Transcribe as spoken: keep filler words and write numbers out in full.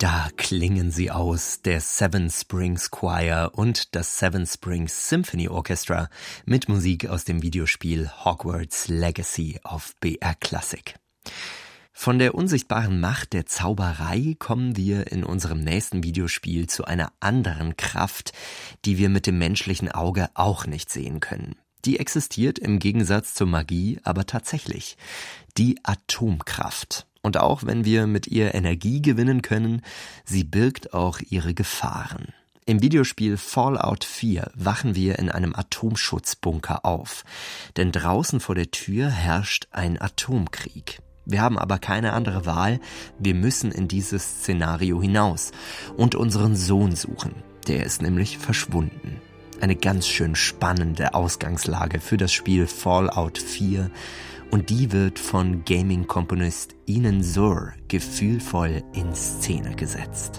Da klingen sie aus, der Seven Springs Choir und das Seven Springs Symphony Orchestra mit Musik aus dem Videospiel Hogwarts Legacy auf B R Classic. Von der unsichtbaren Macht der Zauberei kommen wir in unserem nächsten Videospiel zu einer anderen Kraft, die wir mit dem menschlichen Auge auch nicht sehen können. Die existiert im Gegensatz zur Magie aber tatsächlich. Die Atomkraft. Und auch wenn wir mit ihr Energie gewinnen können, sie birgt auch ihre Gefahren. Im Videospiel Fallout vier wachen wir in einem Atomschutzbunker auf. Denn draußen vor der Tür herrscht ein Atomkrieg. Wir haben aber keine andere Wahl, wir müssen in dieses Szenario hinaus und unseren Sohn suchen. Der ist nämlich verschwunden. Eine ganz schön spannende Ausgangslage für das Spiel Fallout vier und die wird von Gaming-Komponist Ian Zur gefühlvoll in Szene gesetzt.